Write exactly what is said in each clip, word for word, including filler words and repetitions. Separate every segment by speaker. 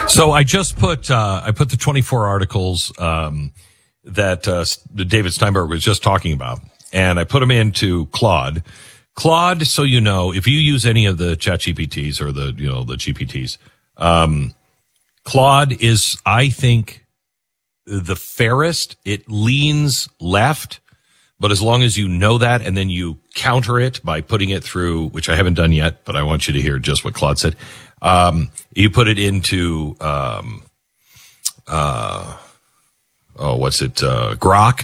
Speaker 1: So I just put uh, I put the twenty-four articles um, that uh, David Steinberg was just talking about, and I put them into Claude. Claude, so you know, if you use any of the ChatGPTs or the you know the G P Ts, um, Claude is, I think, the fairest. It leans left, but as long as you know that, and then you counter it by putting it through, which I haven't done yet, but I want you to hear just what Claude said. Um, you put it into, um, uh, oh, what's it, uh, Grok.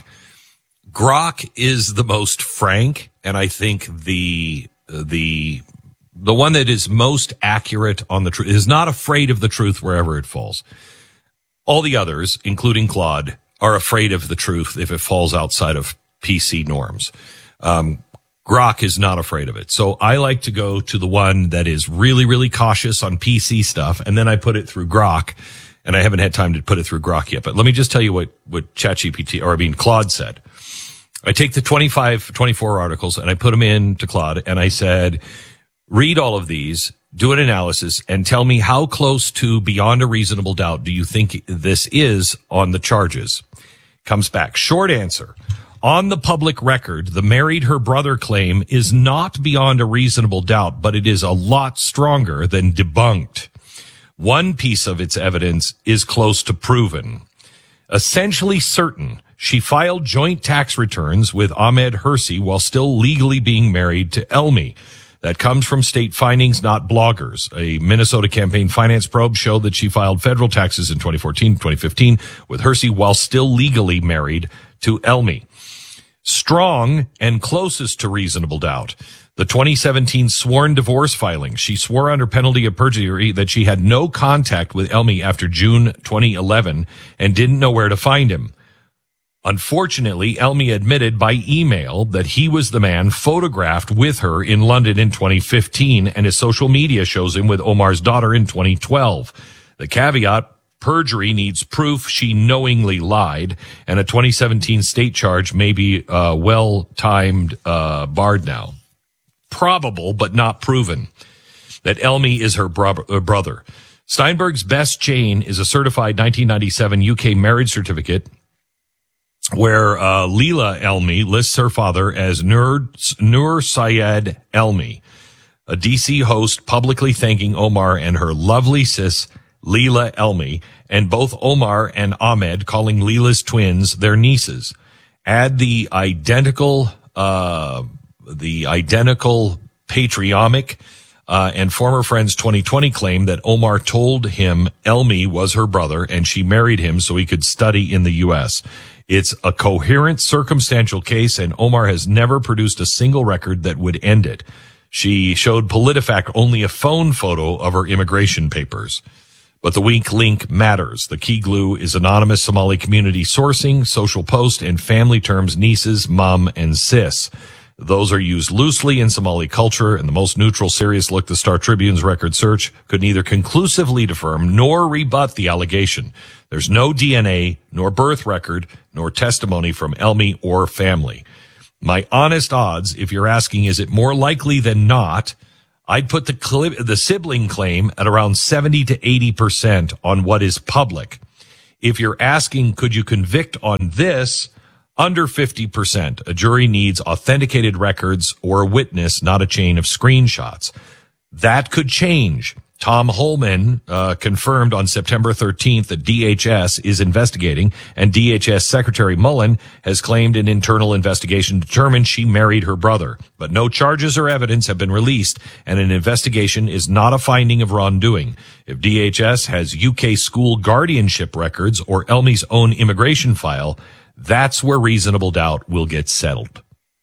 Speaker 1: Grok is the most frank, and I think the, the, the one that is most accurate on the truth, is not afraid of the truth wherever it falls. All the others, including Claude, are afraid of the truth if it falls outside of P C norms. Um, Grok is not afraid of it. So I like to go to the one that is really, really cautious on P C stuff, and then I put it through Grok, and I haven't had time to put it through Grok yet. But let me just tell you what, what ChatGPT, or I mean Claude said. I take the twenty-five, twenty-four articles, and I put them into Claude, and I said, read all of these, do an analysis, and tell me how close to beyond a reasonable doubt do you think this is on the charges. Comes back. Short answer. On the public record, the married her brother claim is not beyond a reasonable doubt, but it is a lot stronger than debunked. One piece of its evidence is close to proven. Essentially certain, she filed joint tax returns with Ahmed Hersey while still legally being married to Elmi. That comes from state findings, not bloggers. A Minnesota campaign finance probe showed that she filed federal taxes in twenty fourteen, twenty fifteen with Hersey while still legally married to Elmi. Strong and closest to reasonable doubt. The twenty seventeen sworn divorce filing. She swore under penalty of perjury that she had no contact with Elmi after June twenty eleven and didn't know where to find him. Unfortunately, Elmi admitted by email that he was the man photographed with her in London in twenty fifteen, and his social media shows him with Omar's daughter in twenty twelve. The caveat, perjury needs proof she knowingly lied, and a twenty seventeen state charge may be uh, well-timed, uh, barred now. Probable, but not proven, that Elmi is her bro- uh, brother. Steinberg's best chain is a certified nineteen ninety-seven U K marriage certificate where uh, Leila Elmi lists her father as Nur, Nur Syed Elmi, a D C host publicly thanking Omar and her lovely sis Leila Elmi, and both Omar and Ahmed calling Leila's twins their nieces. Add the identical, uh, the identical patriomic, uh, and former friends twenty twenty claim that Omar told him Elmi was her brother and she married him so he could study in the U S. It's a coherent circumstantial case, and Omar has never produced a single record that would end it. She showed PolitiFact only a phone photo of her immigration papers. But the weak link matters. The key glue is anonymous Somali community sourcing, social post, and family terms nieces, mom, and sis. Those are used loosely in Somali culture, and the most neutral, serious look the Star Tribune's record search could neither conclusively affirm nor rebut the allegation. There's no D N A, nor birth record, nor testimony from Elmi or family. My honest odds, if you're asking, is it more likely than not, I'd put the cl- the sibling claim at around seventy to eighty percent on what is public. If you're asking, could you convict on this, under fifty percent. A jury needs authenticated records or a witness, not a chain of screenshots. That could change. Tom Holman uh, confirmed on September thirteenth that D H S is investigating, and D H S Secretary Mullen has claimed an internal investigation determined she married her brother. But no charges or evidence have been released, and an investigation is not a finding of wrongdoing. If D H S has U K school guardianship records or Elmi's own immigration file, that's where reasonable doubt will get settled.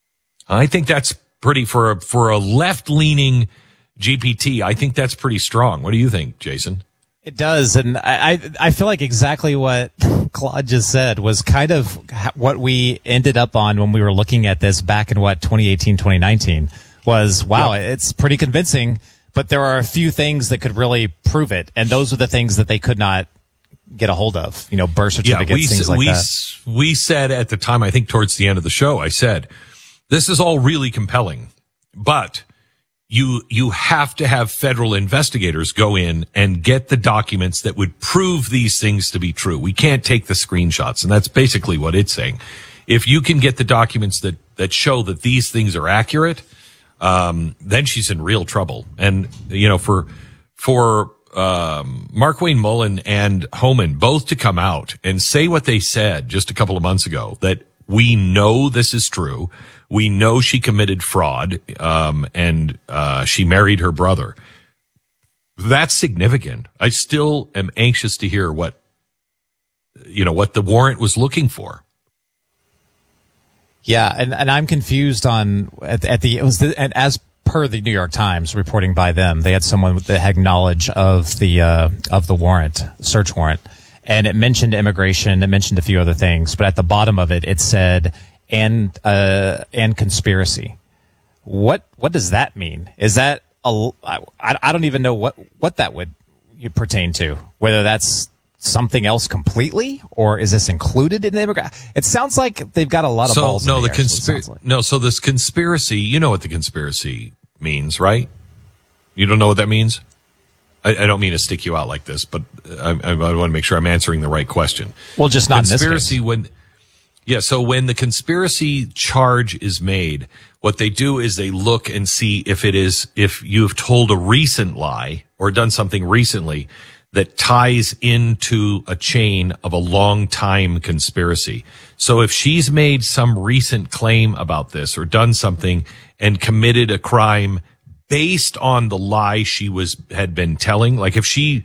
Speaker 1: I think that's pretty, for a, for a left-leaning G P T, I think that's pretty strong. What do you think, Jason?
Speaker 2: It does, and I I feel like exactly what Claude just said was kind of what we ended up on when we were looking at this back in, what, twenty eighteen, twenty nineteen, was, wow, yep. It's pretty convincing, but there are a few things that could really prove it, and those are the things that they could not get a hold of, you know, birth certificates, yeah, we, things like
Speaker 1: we,
Speaker 2: that.
Speaker 1: We said at the time, I think towards the end of the show, I said, this is all really compelling, but you you have to have federal investigators go in and get the documents that would prove these things to be true. We can't take the screenshots, and that's basically what it's saying. If you can get the documents that that show that these things are accurate, um, then she's in real trouble. And you know, for for um, Markwayne Mullin and Homan both to come out and say what they said just a couple of months ago, that we know this is true. We know she committed fraud, um, and uh, she married her brother. That's significant. I still am anxious to hear what, you know, what the warrant was looking for.
Speaker 2: Yeah, and, and I'm confused on at, at the it was the, and as per the New York Times reporting by them, they had someone that had knowledge of the uh, of the warrant, search warrant, and it mentioned immigration, it mentioned a few other things, but at the bottom of it, it said. And uh, and conspiracy. What what does that mean? Is that a, I, I don't even know what, what that would pertain to. Whether that's something else completely, or is this included in the immigration? It sounds like they've got a lot of
Speaker 1: so,
Speaker 2: balls.
Speaker 1: No,
Speaker 2: in
Speaker 1: the,
Speaker 2: the
Speaker 1: conspiracy.
Speaker 2: like.
Speaker 1: No, so this conspiracy. You know what the conspiracy means, right? You don't know what that means. I, I don't mean to stick you out like this, but I, I, I want to make sure I'm answering the right question.
Speaker 2: Well, just not
Speaker 1: conspiracy
Speaker 2: in this case.
Speaker 1: when. Yeah, so when the conspiracy charge is made, what they do is they look and see if it is, if you've told a recent lie or done something recently that ties into a chain of a long time conspiracy. So if she's made some recent claim about this or done something and committed a crime based on the lie she was, had been telling, like if she,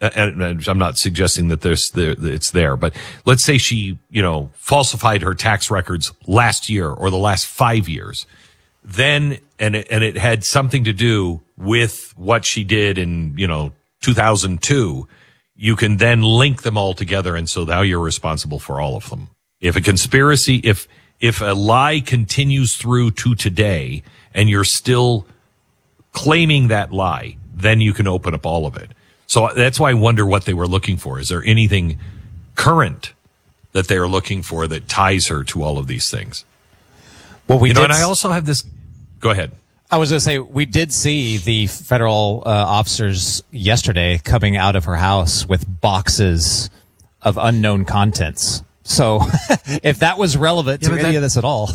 Speaker 1: and I'm not suggesting that there's the, it's there, but let's say she, you know, falsified her tax records last year or the last five years, then, and it, and it had something to do with what she did in, you know, two thousand two, you can then link them all together. And so now you're responsible for all of them. If a conspiracy, if, if a lie continues through to today and you're still claiming that lie, then you can open up all of it. So that's why I wonder what they were looking for. Is there anything current that they are looking for that ties her to all of these things?
Speaker 2: Well, we
Speaker 1: you know,
Speaker 2: did
Speaker 1: and I also have this. Go ahead.
Speaker 2: I was going to say, we did see the federal uh, officers yesterday coming out of her house with boxes of unknown contents. So if that was relevant
Speaker 1: yeah,
Speaker 2: to any
Speaker 1: that,
Speaker 2: of this at all.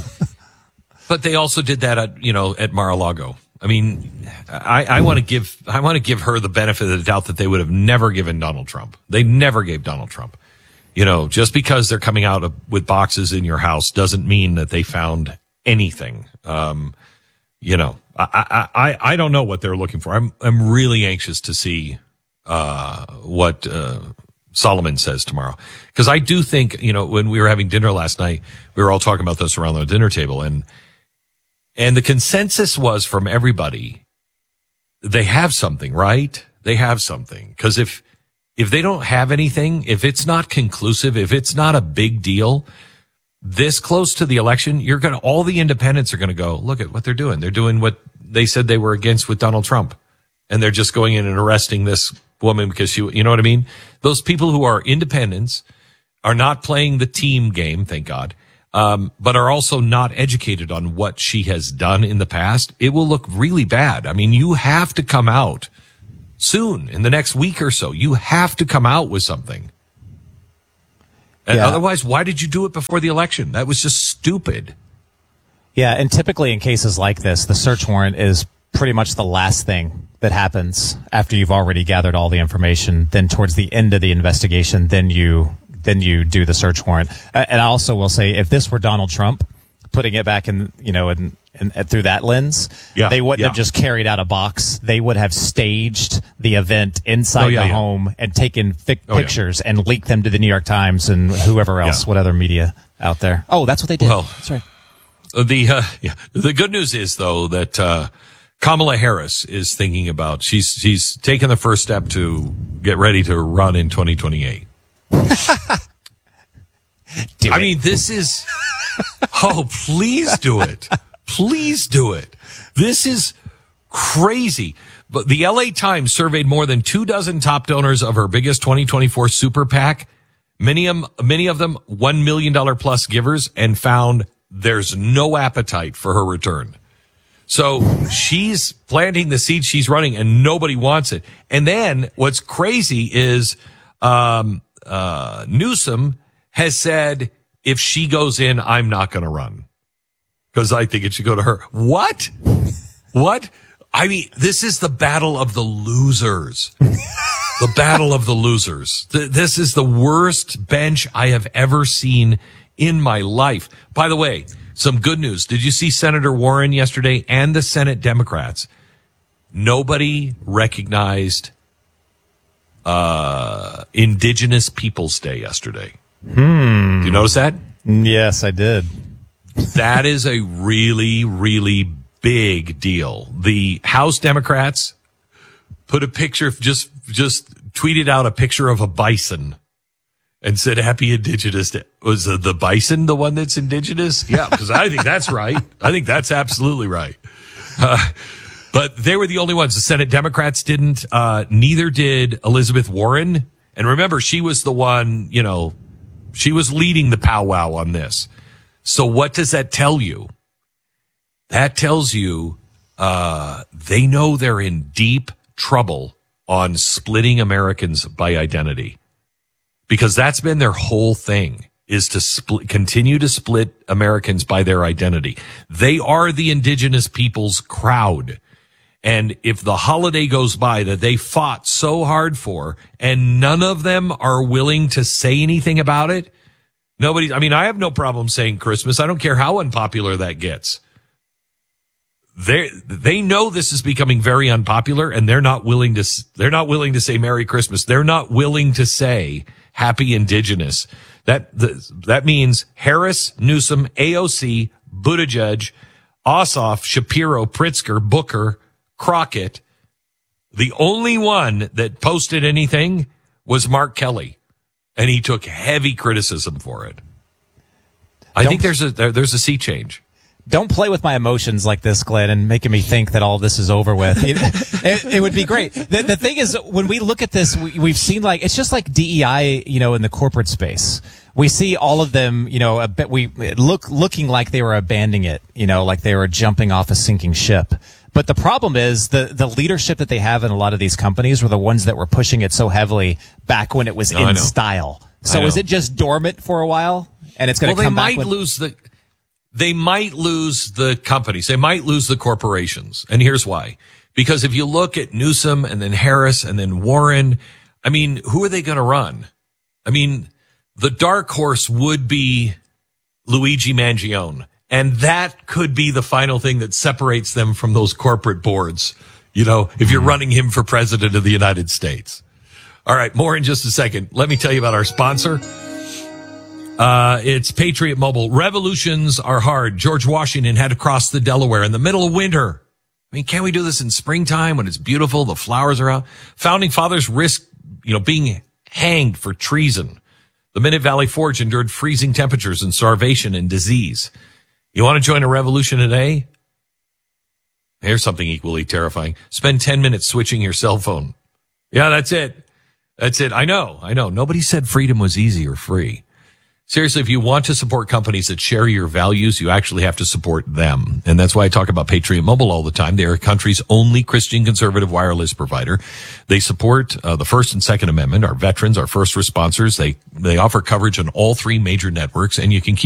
Speaker 1: But they also did that at, you know, at Mar-a-Lago. I mean, I, I want to give I want to give her the benefit of the doubt that they would have never given Donald Trump. They never gave Donald Trump. You know, just because they're coming out of, with boxes in your house doesn't mean that they found anything. Um, you know, I, I, I, I don't know what they're looking for. I'm I'm really anxious to see uh, what uh, Solomon says tomorrow, because I do think, you know, when we were having dinner last night, we were all talking about this around the dinner table, and. And the consensus was from everybody, they have something, right? They have something. Because if, if they don't have anything, if it's not conclusive, if it's not a big deal, this close to the election, you're going to, all the independents are going to go, look at what they're doing. They're doing what they said they were against with Donald Trump. And they're just going in and arresting this woman because she, you know what I mean? Those people who are independents are not playing the team game, thank God. Um, but are also not educated on what she has done in the past. It will look really bad. I mean, you have to come out soon, in the next week or so. You have to come out with something. And
Speaker 2: yeah.
Speaker 1: Otherwise, why did you do it before the election? That was just stupid.
Speaker 2: Yeah, and typically in cases like this, the search warrant is pretty much the last thing that happens after you've already gathered all the information. Then towards the end of the investigation, then you... then you do the search warrant. And I also will say, if this were Donald Trump putting it back in, you know, in, in, in through that lens, yeah, they wouldn't
Speaker 1: yeah.
Speaker 2: have just carried out a box. They would have staged the event inside
Speaker 1: oh, yeah,
Speaker 2: the
Speaker 1: yeah.
Speaker 2: home and taken fi-
Speaker 1: oh,
Speaker 2: pictures
Speaker 1: yeah.
Speaker 2: and leaked them to the New York Times and whoever else,
Speaker 1: yeah.
Speaker 2: what other media out there. Oh, that's what they did.
Speaker 1: Well,
Speaker 2: that's right.
Speaker 1: The, uh, yeah, the good news is though that, uh, Kamala Harris is thinking about, she's, she's taken the first step to get ready to run in twenty twenty-eight.
Speaker 2: Do
Speaker 1: I
Speaker 2: it.
Speaker 1: mean, this is, oh, please do it. Please do it. This is crazy. But the L A Times surveyed more than two dozen top donors of her biggest twenty twenty-four super PAC, many of them, many of them one million dollars plus givers, and found there's no appetite for her return. So she's planting the seed, she's running, and nobody wants it. And then what's crazy is um, uh, Newsom has said, if she goes in, I'm not going to run because I think it should go to her. What? What? I mean, this is the battle of the losers. The battle of the losers. This is the worst bench I have ever seen in my life. By the way, some good news. Did you see Senator Warren yesterday and the Senate Democrats? Nobody recognized uh, Indigenous Peoples Day yesterday.
Speaker 2: Hmm.
Speaker 1: Did you notice that?
Speaker 2: Yes, I did.
Speaker 1: That is a really, really big deal. The House Democrats put a picture, just just tweeted out a picture of a bison and said, Happy Indigenous Day. Was uh, the bison the one that's indigenous? Yeah, because I think that's right. I think that's absolutely right. Uh, but they were the only ones. The Senate Democrats didn't. Uh, neither did Elizabeth Warren. And remember, she was the one, you know, she was leading the powwow on this. So what does that tell you? That tells you uh, they know they're in deep trouble on splitting Americans by identity. Because that's been their whole thing, is to split, continue to split Americans by their identity. They are the indigenous people's crowd. And if the holiday goes by that they fought so hard for, and none of them are willing to say anything about it, nobody, I mean, I have no problem saying Christmas. I don't care how unpopular that gets. They they know this is becoming very unpopular, and they're not willing to they're not willing to say Merry Christmas. They're not willing to say Happy Indigenous. That the, that means Harris, Newsom, A O C, Buttigieg, Ossoff, Shapiro, Pritzker, Booker, Crockett. The only one that posted anything was Mark Kelly, and he took heavy criticism for it. I Don't think there's a there, there's a sea change.
Speaker 2: Don't play with my emotions like this, Glenn, and making me think that all this is over with. It, it, it would be great. The, the thing is, when we look at this, we, we've seen like, it's just like D E I, you know, in the corporate space. We see all of them, you know, a bit, we look, looking like they were abandoning it, you know, like they were jumping off a sinking ship. But the problem is the, the leadership that they have in a lot of these companies were the ones that were pushing it so heavily back when it was
Speaker 1: no,
Speaker 2: in style. So is it just dormant for a while and it's going to
Speaker 1: well,
Speaker 2: come back?
Speaker 1: They might
Speaker 2: with-
Speaker 1: lose the, They might lose the companies. They might lose the corporations. And here's why. Because if you look at Newsom and then Harris and then Warren, I mean, who are they going to run? I mean, the dark horse would be Luigi Mangione. And that could be the final thing that separates them from those corporate boards. You know, if you're running him for president of the United States. All right. More in just a second. Let me tell you about our sponsor. Uh, it's Patriot Mobile. Revolutions are hard. George Washington had to cross the Delaware in the middle of winter. I mean, can't we do this in springtime when it's beautiful? The flowers are out. Founding fathers risked, you know, being hanged for treason. The Minute Valley Forge endured freezing temperatures and starvation and disease. You want to join a revolution today? Here's something equally terrifying. Spend ten minutes switching your cell phone. Yeah, that's it. That's it. I know. I know. Nobody said freedom was easy or free. Seriously, if you want to support companies that share your values, you actually have to support them. And that's why I talk about Patriot Mobile all the time. They are a country's only Christian conservative wireless provider. They support uh, the First and Second Amendment, our veterans, our first responders. They, they offer coverage on all three major networks, and you can keep